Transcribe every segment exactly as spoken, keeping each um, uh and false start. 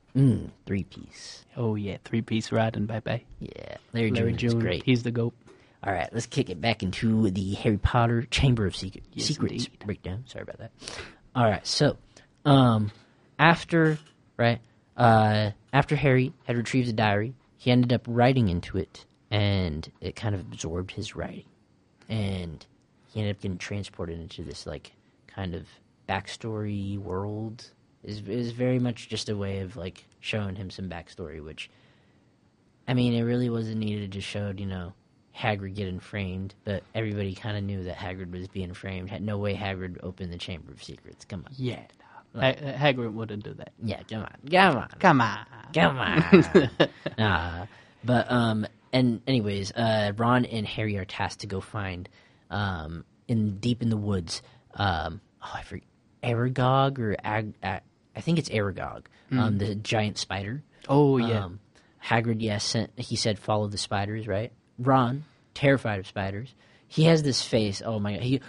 Mm, three piece. Oh yeah, three piece riding, bye bye. Yeah, Larry, Larry June is June, great. he's the GOAT. All right, let's kick it back into the Harry Potter Chamber of Secret, Yes, Secrets indeed. breakdown. Sorry about that. All right, so um, after right uh, after Harry had retrieved the diary, he ended up writing into it, and it kind of absorbed his writing, and he ended up getting transported into this like kind of backstory world. Is is very much just a way of like showing him some backstory, which I mean, it really wasn't needed. It just showed, you know, Hagrid getting framed, but everybody kind of knew that Hagrid was being framed. Had no way Hagrid would open the Chamber of Secrets. Come on. Yeah, no. Ha- Hagrid wouldn't do that. Yeah, come on. Come on. Come on. Come on. Nah. But, um, and anyways, uh, Ron and Harry are tasked to go find, um, in deep in the woods, um, oh, I forget, Aragog or Ag, Ag I think it's Aragog, mm. um, the giant spider. Oh, yeah. Um, Hagrid, yes, sent, he said follow the spiders, right? Ron, terrified of spiders, he has this face. Oh my god, he,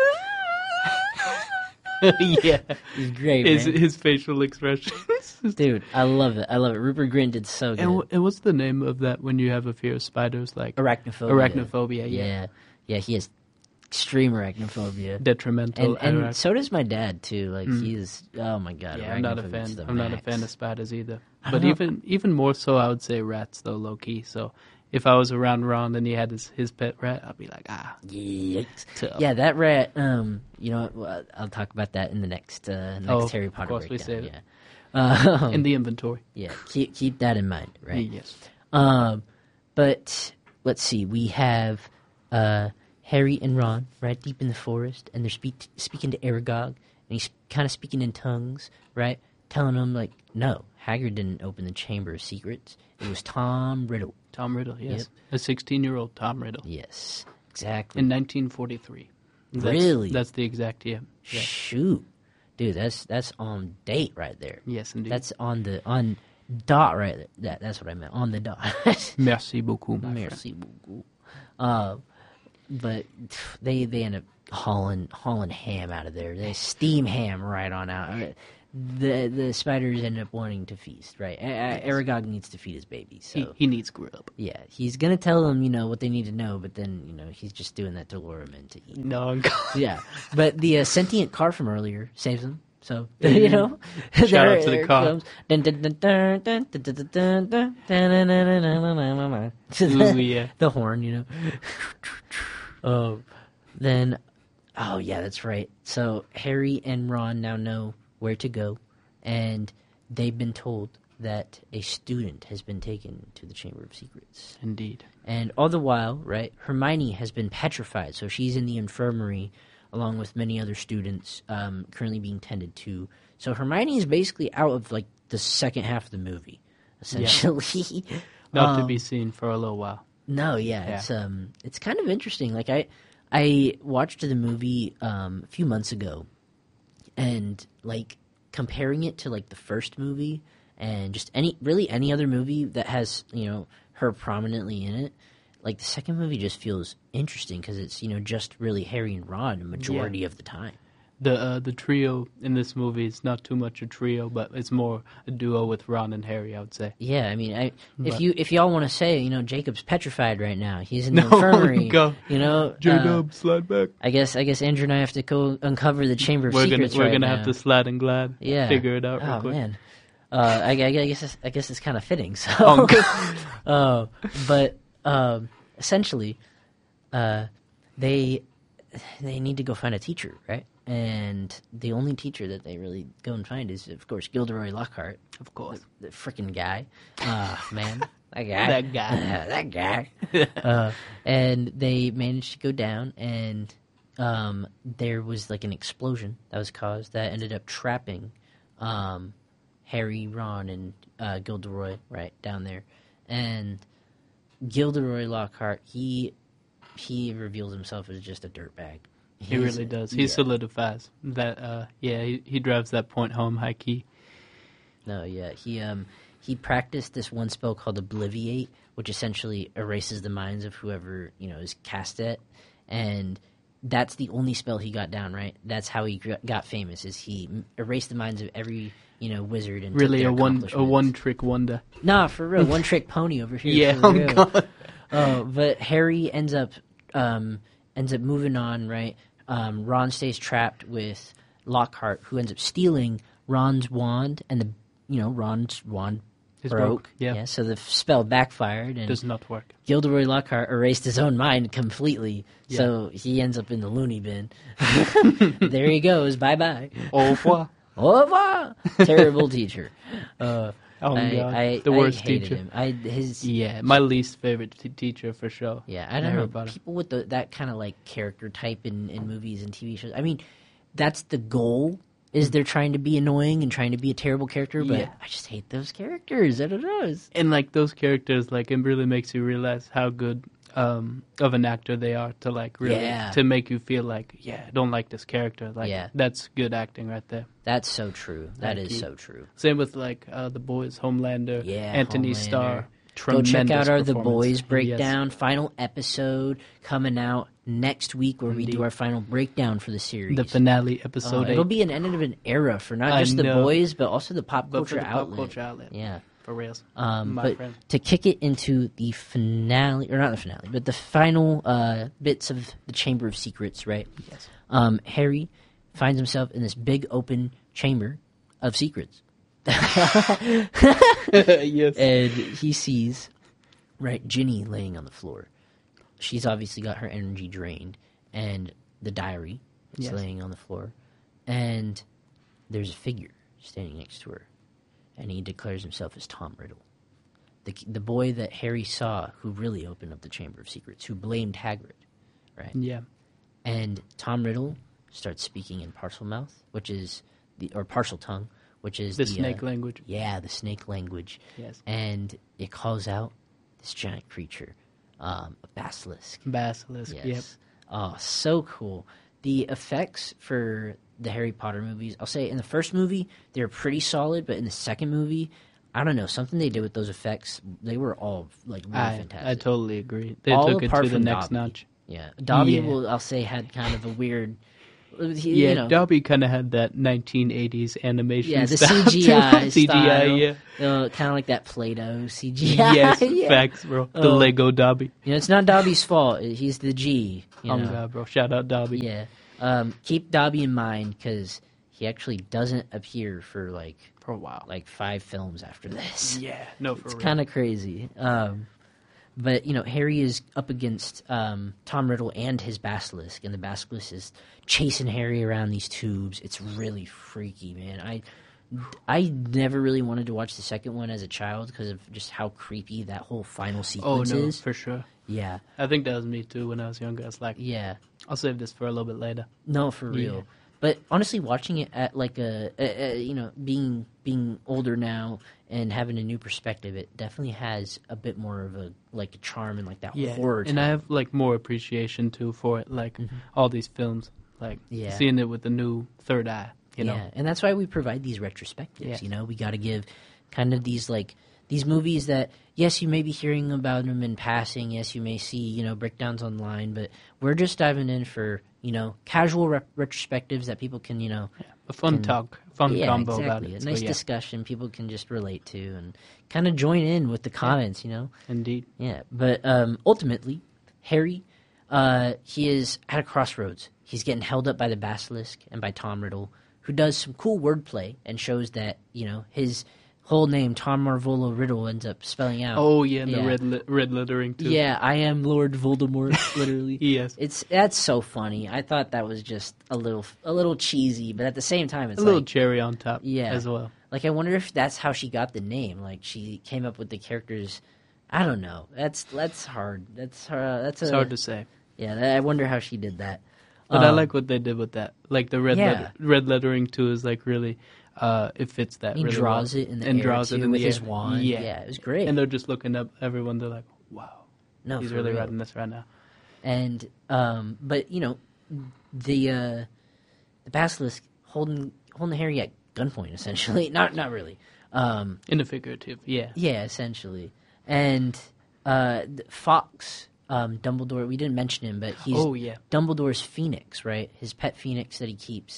yeah, he's great. His man. his facial expressions, dude, I love it. I love it. Rupert Grint did so good. And, w- and what's the name of that when you have a fear of spiders? Like arachnophobia. Arachnophobia. Yeah, yeah, yeah. He has extreme arachnophobia, detrimental, and, and arach- so does my dad too. Like mm. he's, oh my god. Yeah, I'm not a fan. I'm max. not a fan of spiders either. But even even more so, I would say rats though, low key. So if I was around Ron and he had his, his pet rat, I'd be like, ah, yikes. Tough. Yeah, that rat. Um, you know, what, I'll talk about that in the next uh, next oh, Harry Potter of course breakdown. we say yeah, um, in the inventory. Yeah, keep keep that in mind, right? Yes. Um, but let's see, we have uh, Harry and Ron right deep in the forest, and they're speak- speaking to Aragog, and he's kind of speaking in tongues, right? Telling them like, no, Hagrid didn't open the Chamber of Secrets. It was Tom Riddle. Tom Riddle, yes. Yep. A sixteen-year-old Tom Riddle. Yes, exactly. In nineteen forty-three. That's, Really? That's the exact year. Yeah. Shoot. Dude, that's that's on date right there. Yes, indeed. That's on the on dot right there. That that's what I meant. On the dot. Merci beaucoup, my Merci friend. beaucoup. Uh, but they they end up hauling hauling ham out of there. They steam ham right on out. The the spiders end up wanting to feast, right? Yes. Aragog needs to feed his baby, so he, he needs grub. Yeah, he's gonna tell them, you know, what they need to know, but then you know he's just doing that to lure them in to eat. No, yeah, but the uh, sentient car from earlier saves them. So you know, shout there, out to the car. Ooh, yeah. The horn, you know. Oh, then, oh yeah, that's right. So Harry and Ron now know where to go, and they've been told that a student has been taken to the Chamber of Secrets. Indeed. And all the while, right, Hermione has been petrified, so she's in the infirmary along with many other students um, currently being tended to. So Hermione is basically out of, like, the second half of the movie, essentially. Yeah. Not um, to be seen for a little while. No, yeah, yeah, it's um, it's kind of interesting. Like, I, I watched the movie um, a few months ago, and, like, comparing it to, like, the first movie and just any, really any other movie that has, you know, her prominently in it, like, the second movie just feels interesting because it's, you know, just really Harry and Ron the majority yeah. of the time. The uh, the trio in this movie is not too much a trio, but it's more a duo with Ron and Harry, I would say. Yeah, I mean, I, if but, you if y'all want to say, you know, Jacob's petrified right now. He's in the no, infirmary. Go. You know, Jacob, uh, slide back. I guess I guess Andrew and I have to go uncover the Chamber of we're Secrets gonna, We're right gonna now. have to slide and glide. Yeah, figure it out. Oh real quick. man, uh, I, I guess it's, I guess it's kind of fitting. So, oh, uh, but um, essentially, uh, they they need to go find a teacher, right? And the only teacher that they really go and find is, of course, Gilderoy Lockhart. Of course. The, the freaking guy. Ah, uh, man. That guy. that guy. that guy. uh, and they managed to go down, and um, there was, like, an explosion that was caused that ended up trapping um, Harry, Ron, and uh, Gilderoy right down there. And Gilderoy Lockhart, he, he reveals himself as just a dirtbag. He He's, really does. He yeah. solidifies that. Uh, yeah, he, he drives that point home high key. No, yeah, he um he practiced this one spell called Obliviate, which essentially erases the minds of whoever you know is cast it, and that's the only spell he got down. Right, that's how he got famous. Is he erased the minds of every you know, wizard and took Really their a one a accomplishments. one trick wonder. Nah, for real, one trick pony over here. Yeah, for oh real. God. Uh, but Harry ends up um, ends up moving on. Right, um, Ron stays trapped with Lockhart, who ends up stealing Ron's wand, and the you know Ron's wand It's broke. broke, yeah. So the spell backfired, and Does not work. Gilderoy Lockhart erased his own mind completely. Yeah. So he ends up in the loony bin. There he goes. Bye bye. Au revoir. Au revoir. Terrible teacher. Uh, Oh I, God, I, the I worst hated teacher. him. I his Yeah, my least favorite t- teacher for sure. yeah. I don't Never know about it. people with the, that kind of like character type in, in movies and T V shows. I mean, that's the goal. Is they're trying to be annoying and trying to be a terrible character, but Yeah. I just hate those characters. I don't know. It's- And like those characters, like it really makes you realize how good um, of an actor they are to like really Yeah. to make you feel like, yeah, I don't like this character. Like Yeah. that's good acting right there. That's so true. That Thank is you. so true. Same with like uh, the boys, Homelander, Yeah, Anthony Homelander. Starr. Go check out our The performance. Boys Yes. breakdown. Final episode coming out next week where we Indeed. do our final breakdown for the series. The finale Uh, episode. it'll eight. be an end of an era for not I just The know. Boys, but also the pop but culture for the pop outlet. culture outlet. Yeah. For reals. Um, My but friend. to kick it into the finale, or not the finale, but the final uh, bits of the Chamber of Secrets, right? Yes. Um, Harry finds himself in this big open chamber of secrets. yes. And he sees, right, Ginny laying on the floor. She's obviously got her energy drained, and the diary is Yes. laying on the floor. And there's a figure standing next to her, and he declares himself as Tom Riddle. The, the boy that Harry saw who really opened up the Chamber of Secrets, who blamed Hagrid, right? Yeah. And Tom Riddle starts speaking in parcel mouth, which is the or parcel tongue, which is The the, snake uh, language. Yeah, the snake language. Yes. And it calls out this giant creature, um, a basilisk. Basilisk. Yes. Yep. Oh, so cool. The effects for the Harry Potter movies, I'll say in the first movie, they were pretty solid, but in the second movie, I don't know, something they did with those effects, they were all like really I, fantastic. I totally agree. They All took it apart to the from next Dobby. notch. Yeah. Dobby, Yeah. will I'll say, had kind of a weird. He, Yeah, you know, Dobby kind of had that nineteen eighties animation yeah, the style. C G I too. C G I, style, yeah. uh, kind of like that Play-Doh C G I. Yes, yeah. facts, bro. The Oh. Lego Dobby. You know, it's not Dobby's fault. He's the G. You Oh know? my god, bro. Shout out Dobby. Yeah. Um, keep Dobby in mind because he actually doesn't appear for like For a while. like five films after this. Yeah, no, for It's real. kind of crazy. Um, but you know, Harry is up against um, Tom Riddle and his basilisk, and the basilisk is chasing Harry around these tubes. It's really freaky, man. I I never really wanted to watch the second one as a child because of just how creepy that whole final Oh, sequence no, is. for sure. Yeah, I think that was me too when I was younger. I was like, yeah. I'll save this for a little bit later. No, for real. Yeah. But honestly, watching it at like a, a, a you know being being older now and having a new perspective, it definitely has a bit more of a like a charm and like that Yeah, horror. and I tone. have like more appreciation too for it. Like all these films, like Yeah. seeing it with the new third eye. You know, Yeah, and that's why we provide these retrospectives. Yeah. You know, we got to give kind of these like these movies that yes, you may be hearing about them in passing. Yes, you may see you know breakdowns online, but we're just diving in for you know casual re- retrospectives that people can you know a fun Can- talk, fun yeah, combo exactly. about A it. So, nice yeah, discussion people can just relate to and kind of join in with the comments. You know. indeed. Yeah, but um, ultimately, Harry, uh, he is at a crossroads. He's getting held up by the basilisk and by Tom Riddle, who does some cool wordplay and shows that you know his whole name, Tom Marvolo Riddle, ends up spelling out. Oh yeah, and Yeah. the red li- red lettering too. Yeah, I am Lord Voldemort, literally. Yes. It's that's so funny. I thought that was just a little a little cheesy, but at the same time, it's a little like cherry on top. Yeah. as well. like I wonder if that's how she got the name. Like she came up with the characters. I don't know. That's that's hard. That's uh, that's a, It's hard to say, Yeah, that- I wonder how she did that. but I Um, like what they did with that. Like the red Yeah. letter, red lettering too is like really, uh, it fits that. He really draws well. it in the and air draws too, it in with the his air. wand. Yeah. Yeah, it was great. And they're just looking up everyone. They're like, wow, no, he's for really real. writing this right now. And um, but you know, the uh, the basilisk holding holding Harry at gunpoint, essentially. Not not really. Um, In the figurative, yeah. yeah, essentially. And uh, th- Fox, um, Dumbledore. We didn't mention him, but he's Oh yeah. Dumbledore's phoenix, right? His pet phoenix that he keeps.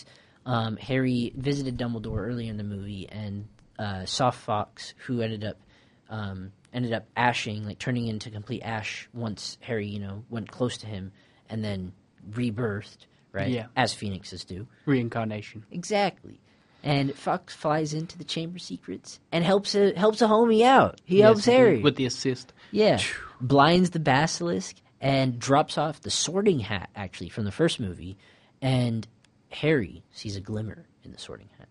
um, Harry visited Dumbledore earlier in the movie, and uh, Soft Fox, who ended up um, ended up ashing, like turning into complete ash once Harry, you know, went close to him, and then rebirthed, right? Yeah. As phoenixes do. Reincarnation. Exactly. And Fox flies into the Chamber Secrets and helps a, helps a homie out. He Yes, helps Harry. with the assist. Yeah. Blinds the basilisk and drops off the sorting hat, actually, from the first movie. And Harry sees a glimmer in the sorting hat.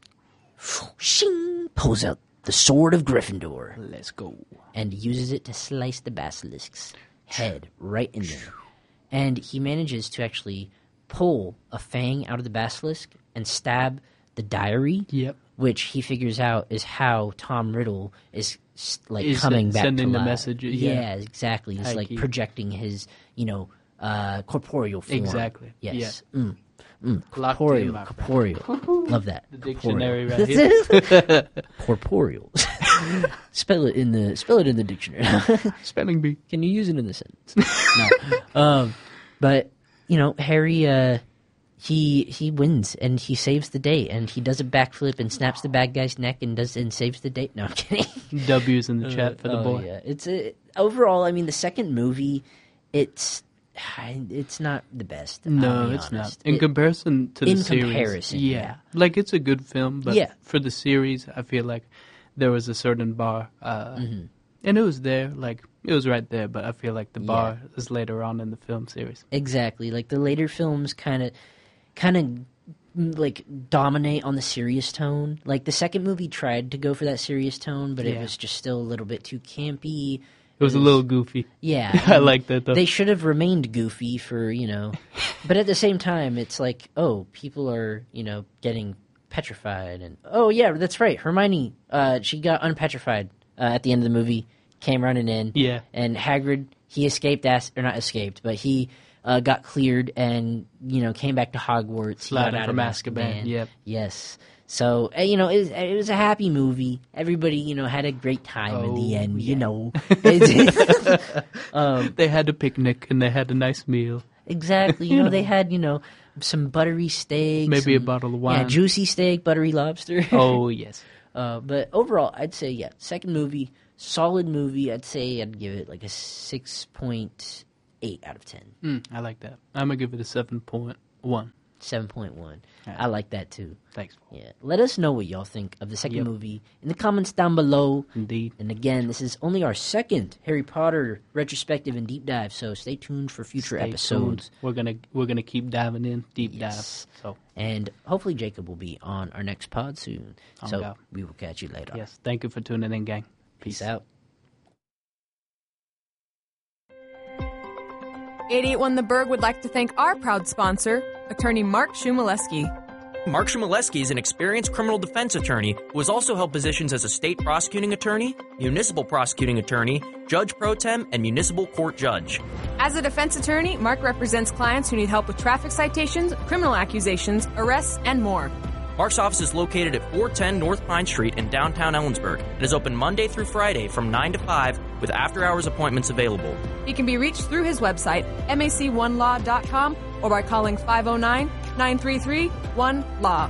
Shing! Pulls out the sword of Gryffindor Let's go. and uses it to slice the basilisk's head right in there. And he manages to actually pull a fang out of the basilisk and stab the diary, Yep. which he figures out is how Tom Riddle is s- like Is coming back sending to the life. message, yeah. exactly. He's High like key. projecting his, you know, uh, corporeal form. Exactly. Yes. Mm. Mm. Locked Corporeal. in, my friend. Corporeal. Love that. The Corporeal. dictionary right here. Corporeal. spell it in the spell it in the dictionary. Spelling bee. Can you use it in the sentence? No. Um, but you know, Harry, uh, he he wins and he saves the day, and he does a backflip and snaps the bad guy's neck and does and saves the day. No, I'm kidding. W's in the chat for the Oh, boy. yeah. It's a, overall. I mean, the second movie, it's it's not the best. I'll No, be it's honest. not. In It- comparison to the in series. comparison, yeah. Like, it's a good film, but Yeah. for the series, I feel like there was a certain bar. Uh, Mm-hmm. And it was there. Like, it was right there, but I feel like the bar is later on in the film series. Exactly. Like the later films kind of kind of like dominate on the serious tone. Like the second movie tried to go for that serious tone, but it Yeah. was just still a little bit too campy. It was a little goofy. Yeah. I like that, though. They should have remained goofy for, you know, but at the same time it's like, oh, people are, you know, getting petrified and oh yeah, that's right. Hermione uh she got unpetrified uh, at the end of the movie, came running in. Yeah. And Hagrid, he escaped, as- or not escaped, but he uh, got cleared and, you know, came back to Hogwarts. He got Sliding out from of Azkaban, Azkaban. yep. Yes. So, uh, you know, it was, it was a happy movie. Everybody, you know, had a great time in the Oh, end, you yeah. know. They had a picnic and they had a nice meal. Exactly. You know, they had, you know, some buttery steak. Maybe a some- bottle of Yeah, wine. juicy steak, buttery lobster. Oh, yes. Uh, but overall, I'd say, yeah, second movie, solid movie. I'd say I'd give it like a six point eight out of ten. Mm, I like that. I'm going to give it a seven point one. seven point one. Yeah. I like that too. Thanks. Yeah. Let us know what y'all think of the second Yep. movie in the comments down below. Indeed. And again, this is only our second Harry Potter retrospective and deep dive, so stay tuned for future Stay episodes. tuned. We're gonna we're gonna keep diving in, deep Yes. dive. So And hopefully Jacob will be on our next pod soon. Oh, so God. we will catch you later. yes, thank you for tuning in, gang. Peace out. eighty-eight one The Berg would like to thank our proud sponsor, attorney Mark Shumalesky. Mark Shumalesky is an experienced criminal defense attorney who has also held positions as a state prosecuting attorney, municipal prosecuting attorney, judge pro tem, and municipal court judge. As a defense attorney, Mark represents clients who need help with traffic citations, criminal accusations, arrests, and more. Mark's office is located at four ten North Pine Street in downtown Ellensburg and is open Monday through Friday from nine to five with after-hours appointments available. He can be reached through his website, M A C one law dot com, or by calling five oh nine, nine three three, one law.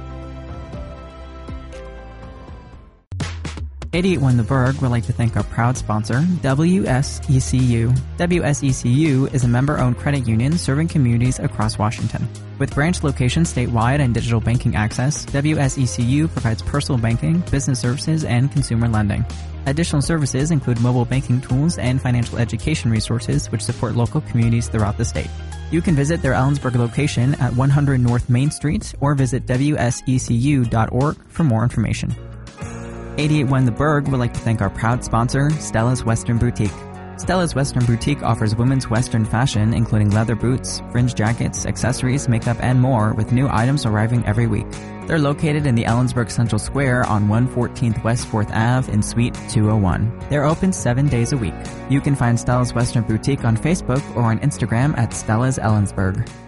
eighty-eight one The Berg would like to thank our proud sponsor, W S E C U. W S E C U is a member-owned credit union serving communities across Washington. With branch locations statewide and digital banking access, W S E C U provides personal banking, business services, and consumer lending. Additional services include mobile banking tools and financial education resources which support local communities throughout the state. You can visit their Ellensburg location at one hundred North Main Street or visit W S E C U dot org for more information. eighty-eight one The Berg would like to thank our proud sponsor, Stella's Western Boutique. Stella's Western Boutique offers women's Western fashion, including leather boots, fringe jackets, accessories, makeup, and more, with new items arriving every week. They're located in the Ellensburg Central Square on one fourteenth West fourth Avenue in Suite two oh one. They're open seven days a week. You can find Stella's Western Boutique on Facebook or on Instagram at Stella's Ellensburg.